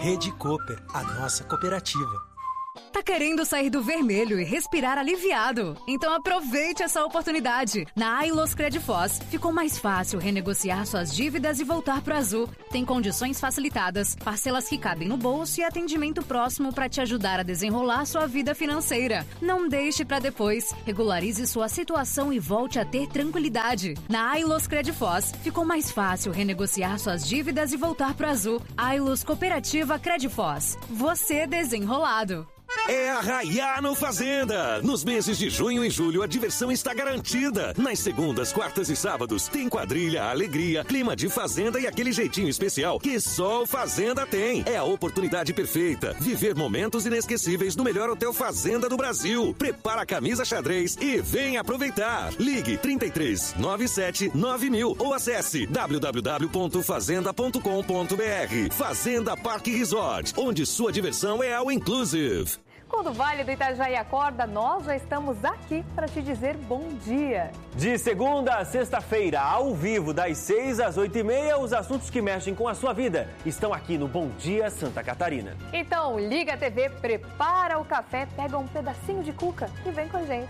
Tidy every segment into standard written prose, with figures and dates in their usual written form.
Rede Cooper, a nossa cooperativa. Tá querendo sair do vermelho e respirar aliviado? Então aproveite essa oportunidade. Na Ailos Credifós, ficou mais fácil renegociar suas dívidas e voltar pro azul. Tem condições facilitadas, parcelas que cabem no bolso e atendimento próximo para te ajudar a desenrolar sua vida financeira. Não deixe para depois. Regularize sua situação e volte a ter tranquilidade. Na Ailos Credifós, ficou mais fácil renegociar suas dívidas e voltar pro azul. Ailos Cooperativa Credifós. Você desenrolado. É arraiar no Fazenda! Nos meses de junho e julho, a diversão está garantida. Nas segundas, quartas e sábados, tem quadrilha, alegria, clima de fazenda e aquele jeitinho especial que só o Fazenda tem. É a oportunidade perfeita. Viver momentos inesquecíveis no melhor hotel Fazenda do Brasil. Prepara a camisa xadrez e vem aproveitar. Ligue 33 97 9000 ou acesse www.fazenda.com.br. Fazenda Parque Resort, onde sua diversão é all inclusive. Quando o Vale do Itajaí acorda, nós já estamos aqui para te dizer bom dia. De segunda a sexta-feira, ao vivo, das 6 às 8h30, os assuntos que mexem com a sua vida estão aqui no Bom Dia Santa Catarina. Então, liga a TV, prepara o café, pega um pedacinho de cuca e vem com a gente.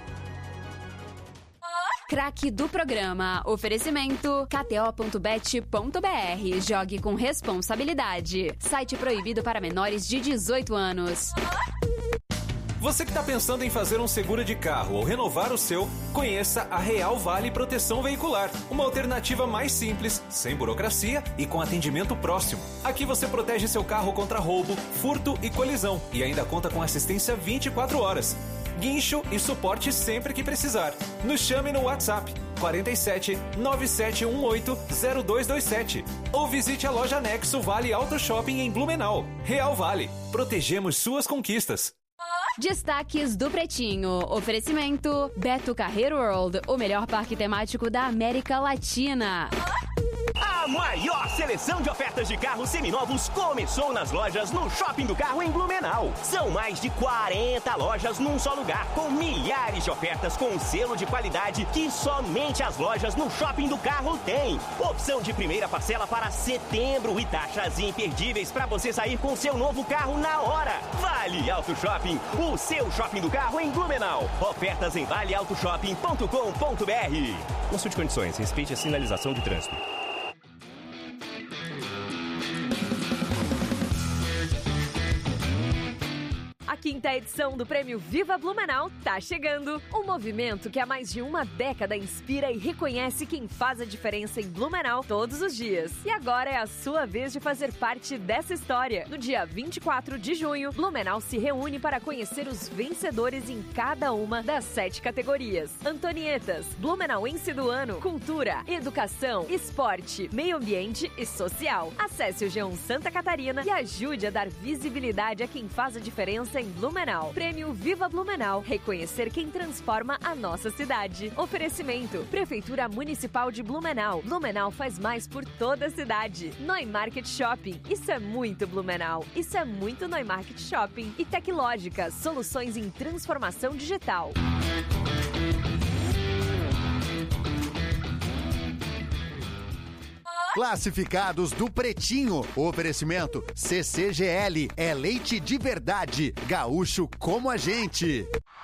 Craque do programa. Oferecimento kto.bet.br. Jogue com responsabilidade. Site proibido para menores de 18 anos. Você que está pensando em fazer um seguro de carro ou renovar o seu, conheça a Real Vale Proteção Veicular. Uma alternativa mais simples, sem burocracia e com atendimento próximo. Aqui você protege seu carro contra roubo, furto e colisão. E ainda conta com assistência 24 horas. Guincho e suporte sempre que precisar. Nos chame no WhatsApp 47 9718 0227 ou visite a loja Nexo Vale Auto Shopping em Blumenau. Real Vale, protegemos suas conquistas. Destaques do Pretinho. Oferecimento Beto Carreiro World, o melhor parque temático da América Latina. A maior seleção de ofertas de carros seminovos começou nas lojas no Shopping do Carro em Blumenau. São mais de 40 lojas num só lugar, com milhares de ofertas com selo de qualidade que somente as lojas no Shopping do Carro têm. Opção de primeira parcela para setembro e taxas imperdíveis para você sair com seu novo carro na hora. Vale Auto Shopping, o seu shopping do carro em Blumenau. Ofertas em valeautoshopping.com.br. Consulte condições, respeite a sinalização de trânsito. A quinta edição do Prêmio Viva Blumenau tá chegando. Um movimento que há mais de uma década inspira e reconhece quem faz a diferença em Blumenau todos os dias. E agora é a sua vez de fazer parte dessa história. No dia 24 de junho, Blumenau se reúne para conhecer os vencedores em cada uma das 7 categorias. Antonietas, Blumenauense do Ano, Cultura, Educação, Esporte, Meio Ambiente e Social. Acesse o G1 Santa Catarina e ajude a dar visibilidade a quem faz a diferença em Blumenau. Prêmio Viva Blumenau. Reconhecer quem transforma a nossa cidade. Oferecimento. Prefeitura Municipal de Blumenau. Blumenau faz mais por toda a cidade. Neumarket Shopping. Isso é muito Blumenau. Isso é muito Neumarket Shopping. E Teclógica. Soluções em transformação digital. Classificados do Pretinho. Oferecimento CCGL. É leite de verdade. Gaúcho como a gente.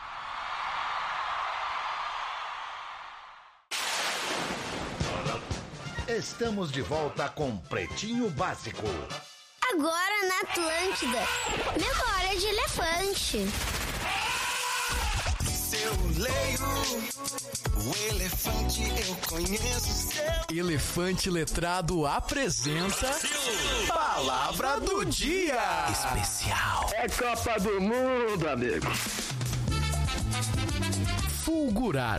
Estamos de volta com Pretinho Básico. Agora na Atlântida. Memória de elefante. Eu leio o elefante, eu conheço seu. Elefante Letrado apresenta Palavra do Dia Especial. É Copa do Mundo, amigo. Fulgurar.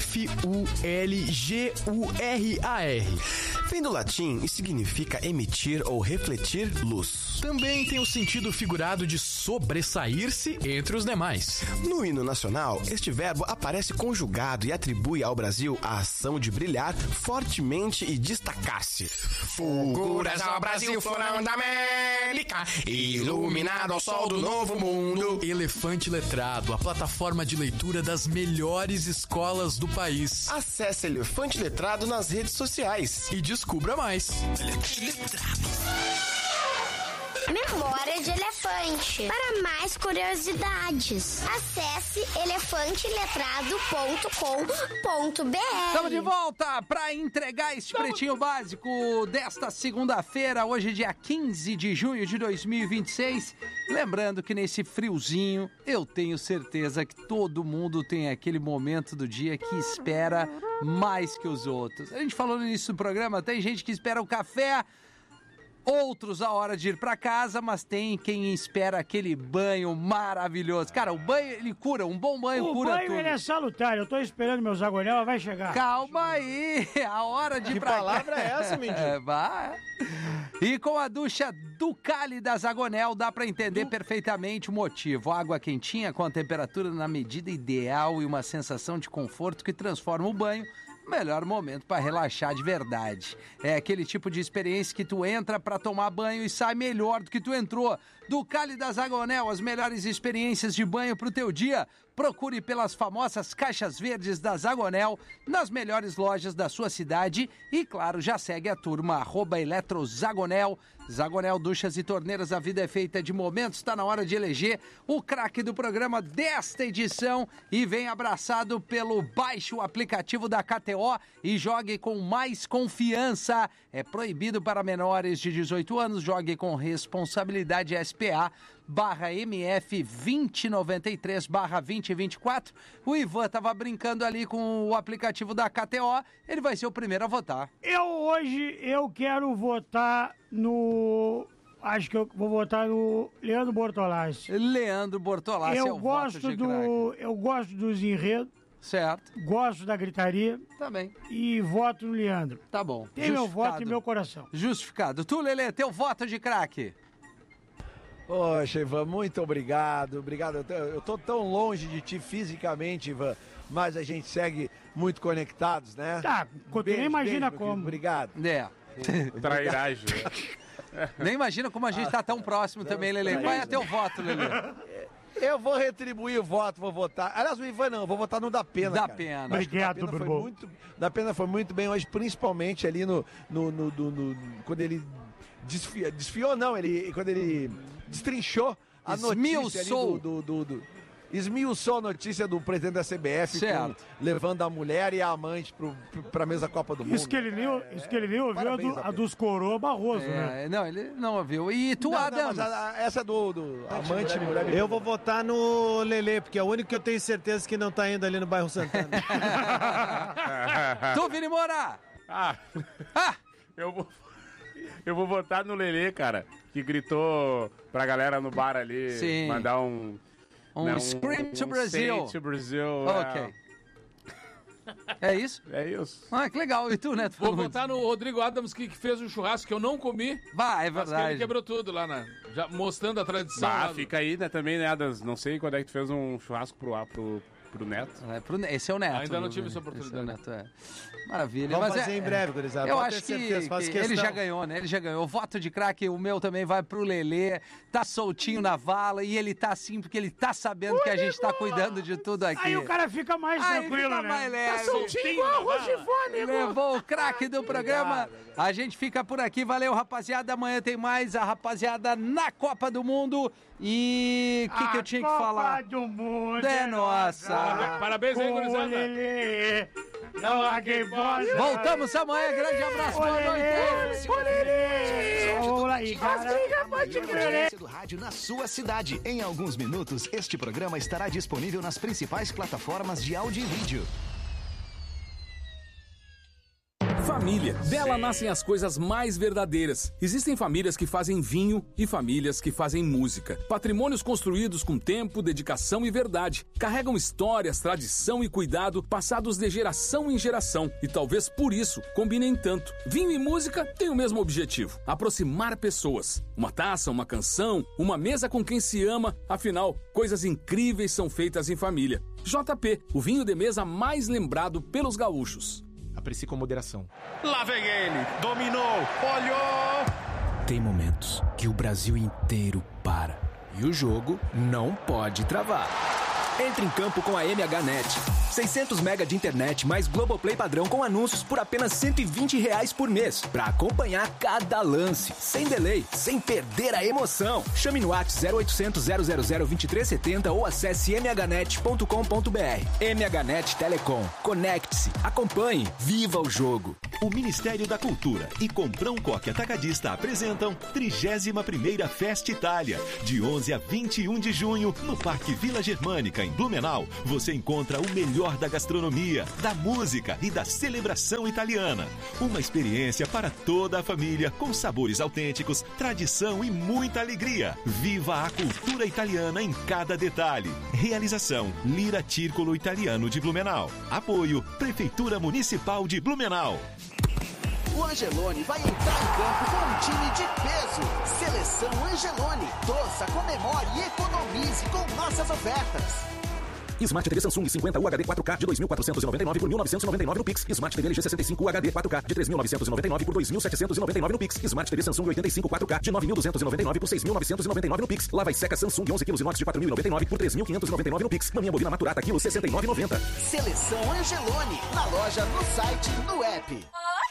F-U-L-G-U-R-A-R. Vem do latim e significa emitir ou refletir luz. Também tem o sentido figurado de sobressair-se entre os demais. No hino nacional, este verbo aparece conjugado e atribui ao Brasil a ação de brilhar fortemente e destacar-se. Fulguras ao Brasil, florão da América, iluminado ao sol do novo mundo. Elefante Letrado, a plataforma de leitura das melhores escolas do país. Acesse Elefante Letrado nas redes sociais e descubra mais. Elefante Letrado. Memória de Elefante. Para mais curiosidades, acesse elefanteletrado.com.br. Estamos de volta para entregar esse pretinho básico desta segunda-feira, hoje dia 15 de junho de 2026. Lembrando que nesse friozinho, eu tenho certeza que todo mundo tem aquele momento do dia que espera mais que os outros. A gente falou no início do programa, tem gente que espera o café, outros a hora de ir pra casa, mas tem quem espera aquele banho maravilhoso. Cara, o banho, ele cura, um bom banho cura tudo. O banho, ele é salutar, eu tô esperando meu Zagonel, vai chegar. Calma aí, a hora de ir pra casa. Que palavra é essa, menino? Vai. E com a ducha Ducali da Zagonel, dá pra entender perfeitamente o motivo. Água quentinha com a temperatura na medida ideal e uma sensação de conforto que transforma o banho melhor momento para relaxar de verdade. É aquele tipo de experiência que tu entra para tomar banho e sai melhor do que tu entrou. Ducali da Zagonel, as melhores experiências de banho pro teu dia. Procure pelas famosas caixas verdes da Zagonel nas melhores lojas da sua cidade e, claro, já segue a turma @eletrozagonel. Zagonel Duchas e Torneiras, a vida é feita de momentos. Está na hora de eleger o craque do programa desta edição e vem abraçado pelo baixe o aplicativo da KTO e jogue com mais confiança. É proibido para menores de 18 anos, jogue com responsabilidade. SPA/MF 2093/2024. O Ivan tava brincando ali com o aplicativo da KTO, ele vai ser o primeiro a votar. Hoje eu quero votar no... Acho que eu vou votar no Leandro Bortolassi. Leandro Bortolassi é o voto de craque. Eu gosto dos enredos. Certo. Gosto da gritaria. Também. E voto no Leandro. Tá bom. Tem meu voto e meu coração. Justificado. Tu, Lelê, teu voto de craque. Poxa, Ivan, muito obrigado. Obrigado. Eu tô tão longe de ti fisicamente, Ivan, mas a gente segue muito conectados, né? Tá, tu nem imagina como. Obrigado. É. Trairagem. Nem imagina como a gente tá tão próximo também, Lelê. Qual é teu voto, Lelê? Eu vou retribuir o voto, vou votar. Aliás, o Ivan não, eu vou votar no Da Pena. Da Pena. Obrigado, Bruno. Da Pena foi muito bem hoje, principalmente ali quando ele desfiou não, quando ele destrinchou a notícia ali esmiuçou a notícia do presidente da CBF levando a mulher e a amante pra mesa Copa do Mundo. Isso que ele viu a dos coroa Barroso, né? Não, ele não ouviu. E tu, Adams? Essa do amante mulher. Eu vou votar no Lelê, porque é o único que eu tenho certeza que não tá indo ali no bairro Santana. Tu, Vini Moura? Eu vou votar no Lelê, cara, que gritou pra galera no bar ali. Sim. Mandar um Scream to Brazil. Scream to Brazil. Ok. É isso? É isso. Ah, que legal. E tu, Neto? Vou votar no Rodrigo Adams, que fez um churrasco que eu não comi. É verdade. Mas que ele quebrou tudo lá, já mostrando a tradição. Fica aí, né, também, né, Adams? Não sei quando é que tu fez um churrasco pro Neto. Esse é o Neto. Ainda não tive essa oportunidade. Esse é o Neto, Maravilha. Vamos fazer em breve, gurizada. Eu acho que ele já ganhou, né? Ele já ganhou. O voto de craque, o meu também vai pro Lelê. Tá soltinho na vala e ele tá assim porque ele tá sabendo que a gente tá cuidando de tudo aqui. Aí o cara fica mais tranquilo, fica né? mais leve. Tá soltinho igual Rochefone, Levou o craque do programa. A gente fica por aqui. Valeu, rapaziada. Amanhã tem mais a rapaziada na Copa do Mundo. E o que eu tinha que falar? Copa do Mundo é nossa. Parabéns aí, gurizada. Não larguei bola. Voltamos amanhã. Grande abraço. Boa noite. Vamos lá aí, cara. Do rádio na sua cidade. Em alguns minutos, este programa estará disponível nas principais plataformas de áudio e vídeo. Família. Dela nascem as coisas mais verdadeiras. Existem famílias que fazem vinho e famílias que fazem música. Patrimônios construídos com tempo, dedicação e verdade. Carregam histórias, tradição e cuidado passados de geração em geração. E talvez por isso combinem tanto. Vinho e música têm o mesmo objetivo: aproximar pessoas. Uma taça, uma canção, uma mesa com quem se ama. Afinal, coisas incríveis são feitas em família. JP, o vinho de mesa mais lembrado pelos gaúchos. Aprecie com moderação. Lá vem ele, dominou, olhou. Tem momentos que o Brasil inteiro para e o jogo não pode travar. Entre em campo com a MHNet. 600 mega de internet mais Globoplay padrão com anúncios por apenas R$ 120 por mês. Pra acompanhar cada lance, sem delay, sem perder a emoção. Chame no WhatsApp 0800 000 2370 ou acesse mhnet.com.br. MHNet Telecom. Conecte-se, acompanhe, viva o jogo. O Ministério da Cultura e Comprão Coque Atacadista apresentam 31ª Festa Itália. De 11 a 21 de junho, no Parque Vila Germânica, em Blumenau, você encontra o melhor da gastronomia, da música e da celebração italiana. Uma experiência para toda a família, com sabores autênticos, tradição e muita alegria. Viva a cultura italiana em cada detalhe. Realização Lira Círculo Italiano de Blumenau. Apoio Prefeitura Municipal de Blumenau. O Angelone vai entrar em campo com um time de peso. Seleção Angelone. Torça, comemore e economize com nossas ofertas. Smart TV Samsung 50 UHD 4K de 2.499 por 1.999 no Pix. Smart TV LG 65 UHD 4K de 3.999 por 2.799 no Pix. Smart TV Samsung 85 4K de 9.299 por 6.999 no Pix. Lava e seca Samsung 11 kg inox de 4.099 por 3.599 no Pix. Maminha bovina maturata quilo 69,90. Seleção Angelone. Na loja, no site, no app.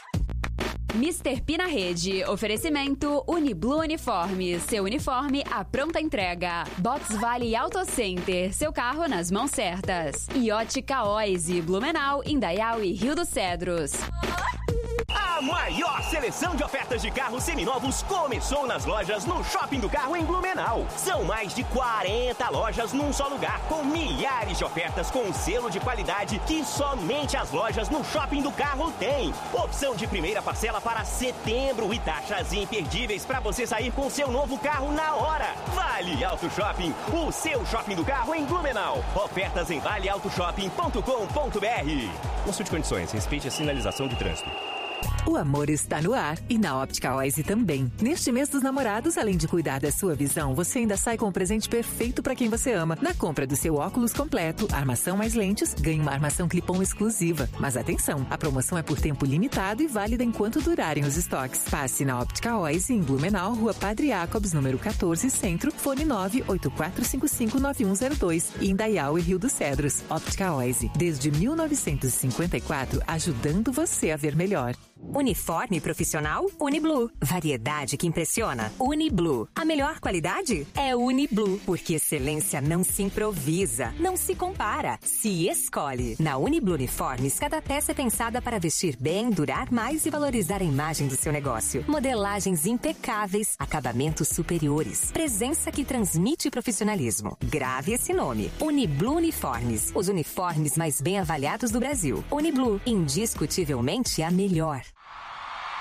Mr. P na rede. Oferecimento Uniblu Uniformes. Seu uniforme à pronta entrega. Box Vale Auto Center. Seu carro nas mãos certas. E Ótica Oise. Blumenau, Indaial e Rio dos Cedros. A maior seleção de ofertas de carros seminovos começou nas lojas no Shopping do Carro em Blumenau. São mais de 40 lojas num só lugar, com milhares de ofertas com selo de qualidade que somente as lojas no Shopping do Carro têm. Opção de primeira parcela para setembro e taxas imperdíveis para você sair com seu novo carro na hora. Vale Auto Shopping, o seu shopping do carro em Blumenau. Ofertas em valeautoshopping.com.br. Consulte condições, respeite a sinalização de trânsito. O amor está no ar e na Óptica Oise também. Neste mês dos namorados, além de cuidar da sua visão, você ainda sai com o presente perfeito para quem você ama. Na compra do seu óculos completo, armação mais lentes, ganhe uma armação clip-on exclusiva. Mas atenção, a promoção é por tempo limitado e válida enquanto durarem os estoques. Passe na Óptica Oise em Blumenau, Rua Padre Jacobs, número 14, Centro, fone 984559102 e Indaial e Rio dos Cedros. Óptica Oise, desde 1954, ajudando você a ver melhor. Uniforme profissional? Uniblu. Variedade que impressiona? Uniblu. A melhor qualidade? É Uniblu. Porque excelência não se improvisa, não se compara, se escolhe. Na Uniblu Uniformes, cada peça é pensada para vestir bem, durar mais e valorizar a imagem do seu negócio. Modelagens impecáveis, acabamentos superiores, presença que transmite profissionalismo. Grave esse nome. Uniblu Uniformes. Os uniformes mais bem avaliados do Brasil. Uniblu. Indiscutivelmente a melhor.